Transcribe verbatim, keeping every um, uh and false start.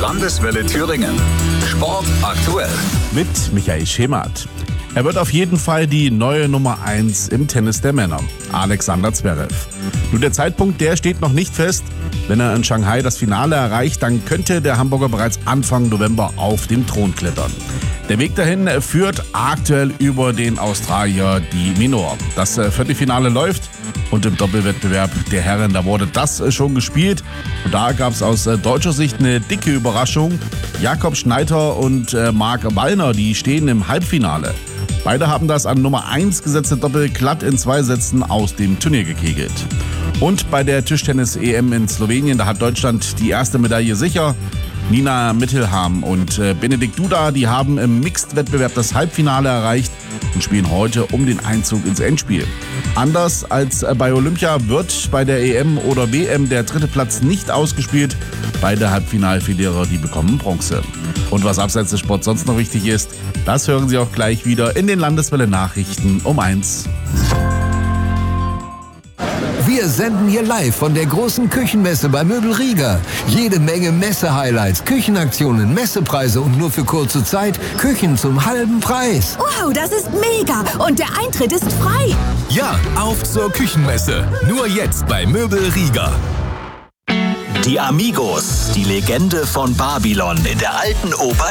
Landeswelle Thüringen. Sport aktuell. Mit Michael Schemert. Er wird auf jeden Fall die neue Nummer eins im Tennis der Männer, Alexander Zverev. Nur der Zeitpunkt, der steht noch nicht fest. Wenn er in Shanghai das Finale erreicht, dann könnte der Hamburger bereits Anfang November auf den Thron klettern. Der Weg dahin führt aktuell über den Australier Di Minor. Das Viertelfinale läuft und im Doppelwettbewerb der Herren, da wurde das schon gespielt. Und da gab es aus deutscher Sicht eine dicke Überraschung. Jakob Schneider und Marc Wallner, die stehen im Halbfinale. Beide haben das an Nummer eins gesetzte Doppel glatt in zwei Sätzen aus dem Turnier gekegelt. Und bei der Tischtennis-E M in Slowenien, da hat Deutschland die erste Medaille sicher. Nina Mittelham und Benedikt Duda, die haben im Mixed-Wettbewerb das Halbfinale erreicht und spielen heute um den Einzug ins Endspiel. Anders als bei Olympia wird bei der E M oder W M der dritte Platz nicht ausgespielt. Beide Halbfinalverlierer, die bekommen Bronze. Und was abseits des Sports sonst noch wichtig ist, das hören Sie auch gleich wieder in den Landeswelle-Nachrichten um eins. Wir senden hier live von der großen Küchenmesse bei Möbel Rieger. Jede Menge Messe-Highlights, Küchenaktionen, Messepreise und nur für kurze Zeit Küchen zum halben Preis. Wow, das ist mega! Und der Eintritt ist frei. Ja, auf zur Küchenmesse. Nur jetzt bei Möbel Rieger. Die Amigos, die Legende von Babylon in der alten Oper